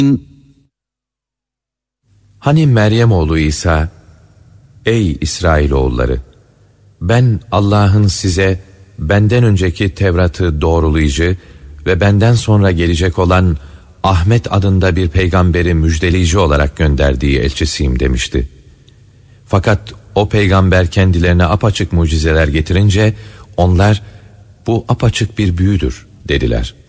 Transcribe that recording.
Hani Meryem oğlu İsa, ey İsrailoğulları, ben Allah'ın size benden önceki Tevrat'ı doğrulayıcı ve benden sonra gelecek olan Ahmet adında bir peygamberi müjdeleyici olarak gönderdiği elçisiyim demişti. Fakat o peygamber kendilerine apaçık mucizeler getirince onlar bu apaçık bir büyüdür dediler.